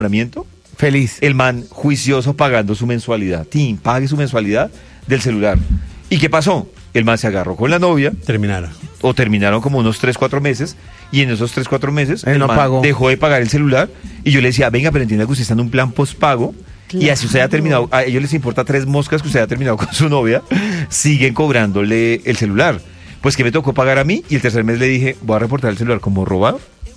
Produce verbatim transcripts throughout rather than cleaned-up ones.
enamoramiento. Feliz. El man juicioso pagando su mensualidad. Tim, pague su mensualidad del celular. ¿Y qué pasó? El man se agarró con la novia. Terminaron. O terminaron como unos tres, cuatro meses. Y en esos tres, cuatro meses, Él el no man pagó. dejó de pagar el celular. Y yo le decía, venga, pero entienda que usted está en un plan postpago. Claro. Y así usted ha terminado, a ellos les importa tres moscas que usted ha terminado con su novia, siguen cobrándole el celular. Pues que me tocó pagar a mí y el tercer mes le dije, voy a reportar el celular como robado.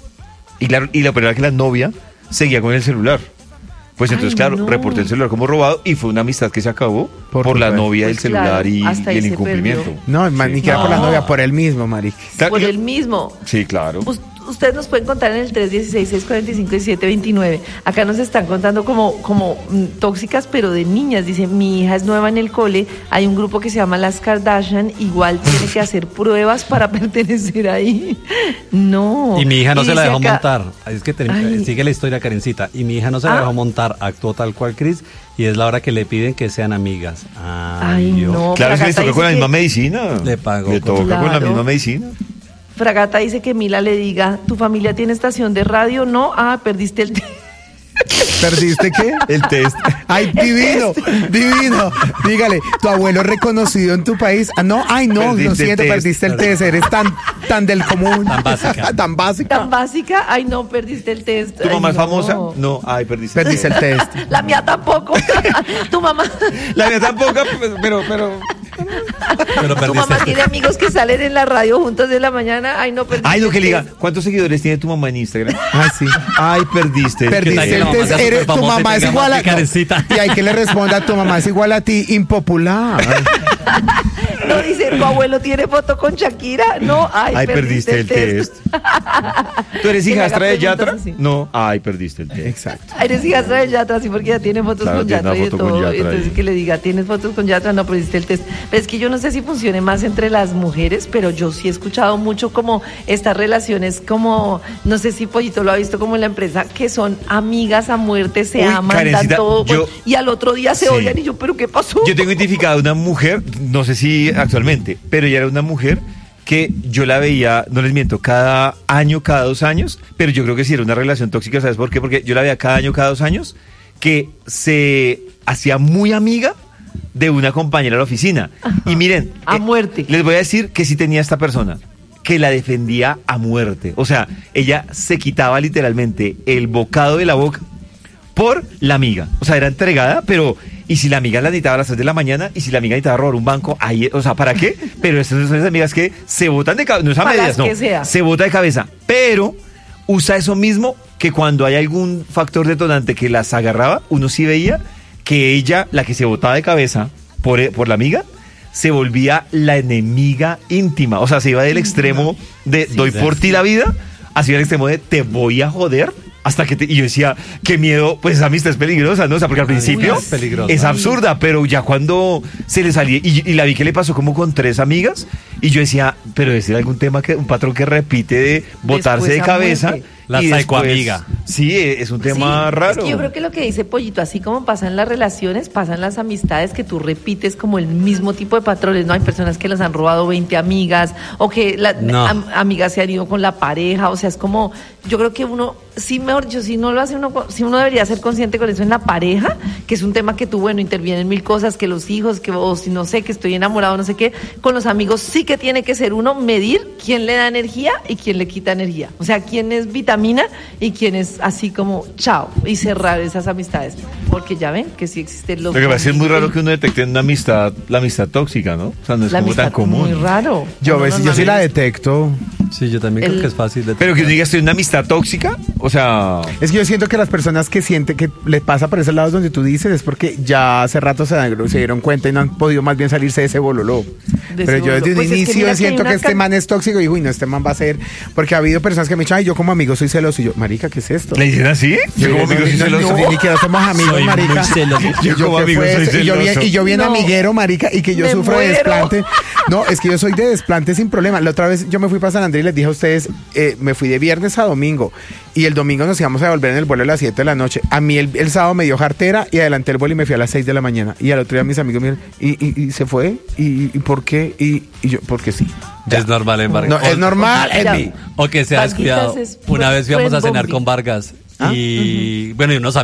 Y claro, y la primera era que la novia seguía con el celular. Pues entonces, Ay, claro, no. reporté el celular como robado y fue una amistad que se acabó Por por, la culpa de- novia Pues del celular claro, y, hasta y ahí el se incumplimiento. perdió. No, man, Sí. ni queda por la No. novia, por él mismo, marica. Claro, Por yo- el mismo. Sí, claro. Us- Ustedes nos pueden contar en el tres uno seis, seis cuatro cinco, uno siete dos nueve. Acá nos están contando como, como mm, tóxicas, pero de niñas. Dice, mi hija es nueva en el cole, hay un grupo que se llama Las Kardashian, igual tiene que hacer pruebas para pertenecer ahí. No. Y mi hija no se la dice dejó acá- montar. Es que te- Ay. sigue la historia, Karencita. Y mi hija no se la Ah. dejó montar. Actuó tal cual Cris. Y es la hora que le piden que sean amigas. Ay, Dios. no. Claro, es que les Fragata toca con la dice misma que- medicina. Le pagó Le con- toca con la Claro. misma medicina. Fragata dice que Mila le diga, ¿tu familia tiene estación de radio? No, ah, perdiste el... ¿Perdiste qué? El test. Ay, divino, divino. Dígale, tu abuelo es reconocido en tu país. Ah, no, ay, no, Perdiste lo el siento, test. perdiste el test. Eres tan, tan del común. Tan básica. Tan básica. Tan básica, ay no, perdiste el test. ¿Tu Ay, mamá es no. famosa? No, ay, perdiste. Perdiste el test. La mía tampoco. Tu mamá, La mía tampoco, pero, pero. Pero tu perdiste. mamá tiene amigos que salen en la radio juntos de la mañana. Ay, no perdiste. Ay, no, que el le diga, test. ¿cuántos seguidores tiene tu mamá en Instagram? Ay, sí. Ay, perdiste. Perdiste tal que el la mamá test. sea Eres- tu superfamosa y mamá es tenga igual más a. que Karencita? Y hay que le responda, tu mamá es igual a ti, impopular. No, dice, tu abuelo tiene foto con Shakira. No, ay, Ay, perdiste el test. ¿Tú eres Que le hijastra haga de preguntas Yatra? así. No, ay, perdiste el test. Exacto. Ay, eres hijastra de Yatra, sí, porque ya tiene fotos Claro, con tiene Yatra una y de foto con todo. Yatra Entonces ahí. que le diga, ¿tienes fotos con Yatra? No perdiste el test. Pero es que yo no sé si funcione más entre las mujeres, pero yo sí he escuchado mucho como estas relaciones, como, no sé si Pollito lo ha visto como en la empresa, que son amigas a muerte, se Uy, aman, dan Karencita, todo, yo- y al otro día se Sí. odian y yo, ¿pero qué pasó? Yo tengo identificada una mujer, no sé si actualmente, pero ella era una mujer que yo la veía, no les miento, cada año, cada dos años, pero yo creo que sí era una relación tóxica, ¿sabes por qué? Porque yo la veía cada año, cada dos años, que se hacía muy amiga de una compañera de la oficina. Y miren, A muerte. les voy a decir que sí tenía esta persona, que la defendía a muerte. O sea, ella se quitaba literalmente el bocado de la boca por la amiga. O sea, era entregada, pero... Y si la amiga la necesitaba a las tres de la mañana, y si la amiga necesitaba robar un banco, ahí, o sea, ¿para qué? Pero estas son esas amigas que se botan de cabeza, no es a Para medias, las no, que sea. se bota de cabeza, pero usa eso mismo que cuando hay algún factor detonante que las agarraba, uno sí veía que ella, la que se botaba de cabeza por, por la amiga, se volvía la enemiga íntima. O sea, se iba del extremo de doy sí, por sí. ti la vida, hacia el extremo de te voy a joder. Hasta que te, y yo decía, qué miedo, pues esa amistad es peligrosa, ¿no? O sea, porque al Ay, principio es peligrosa. es absurda, pero ya cuando se le salía, y, y la vi que le pasó como con tres amigas, y yo decía, pero es algún tema que, un patrón que repite de botarse Después de a cabeza. muerte. La y después- psicoamiga. Sí, es un tema Sí, raro. Es que yo creo que lo que dice Pollito, así como pasan las relaciones, pasan las amistades, que tú repites como el mismo tipo de patrones, ¿no? Hay personas que les han robado veinte amigas, o que las No. am- amigas se han ido con la pareja, o sea, es como, yo creo que uno, sí, mejor dicho, si no lo hace uno, si uno debería ser consciente con eso en la pareja, que es un tema que tú, bueno, intervienen mil cosas, que los hijos, que o si no sé, que estoy enamorado, no sé qué, con los amigos sí que tiene que ser uno medir quién le da energía y quién le quita energía, o sea, quién es vitamina y quién es así como chao, y cerrar esas amistades, porque ya ven que sí existen los... Lo que pasa es muy raro que uno detecte en una amistad, la amistad tóxica, ¿no? O sea, no es la como amistad tan común. muy raro. Yo, Uno ves, yo sí la normalmente- detecto. Sí, yo también El- creo que es fácil de Pero que uno diga, estoy en una amistad tóxica, o sea... Es que yo siento que las personas que sienten que les pasa por esos lados donde tú dices es porque ya hace rato se, dan- se dieron cuenta y no han podido más bien salirse de ese bololó. De Pero ese yo desde bololó. un Pues es que inicio mira que hay siento que, una este can- man es tóxico y digo, uy, no, este man va a ser... Porque ha habido personas que me dicen, ay, yo como amigo soy celoso. Y yo, marica, ¿qué es esto? ¿Le dicen así? Yo como amigo soy no, celoso. no, ni siquiera somos amigos, Soy muy marica. celoso. Yo como ¿qué amigo fue soy eso? Y yo bien, celoso. y yo bien No. amiguero, marica, y que yo Me sufro de muero. desplante. No, es que yo soy de desplante sin problema. La otra vez yo me fui para San Andrés y les dije a ustedes, eh, me fui de viernes a domingo. Y el domingo nos íbamos a volver en el vuelo a las siete de la noche. A mí el, el sábado me dio jartera y adelanté el vuelo y me fui a las seis de la mañana. Y al otro día mis amigos me dijeron, ¿y, y, y se fue? ¿Y, y por qué? Y, y yo, porque sí. Ya. Es normal en No, Vargas. es normal en Ya. mí. O que se ha Varguitas descuidado. es Una vez fuimos a friend cenar bombing. con Vargas ¿Ah? Y bueno, y unos